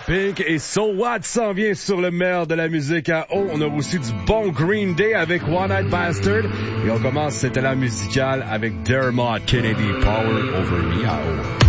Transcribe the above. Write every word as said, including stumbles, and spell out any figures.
Pink et So What s'en vient sur le meilleur de la musique à eau. On a aussi du bon Green Day avec One Night Bastard. Et on commence cet élan musical avec Dermot Kennedy, Power Over Me à eau.